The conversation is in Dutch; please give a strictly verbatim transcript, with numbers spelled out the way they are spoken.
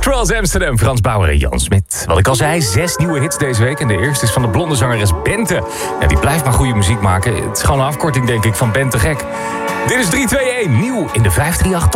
Cross Amsterdam, Frans Bauer en Jan Smit. Wat ik al zei, zes nieuwe hits deze week. En de eerste is van de blonde zangeres Bente. Ja, die blijft maar goede muziek maken. Het is gewoon een afkorting, denk ik, van Bente Gek. Dit is drie twee een, nieuw in de vijf drie acht.